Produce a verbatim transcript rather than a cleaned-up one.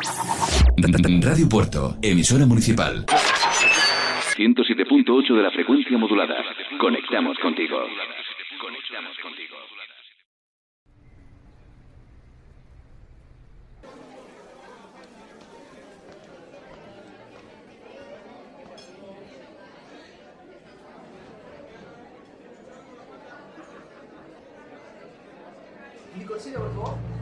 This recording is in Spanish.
Radio Puerto, emisora municipal. ciento siete punto ocho de la frecuencia modulada. Conectamos contigo. Conectamos contigo. ¿Mi cocina, por favor?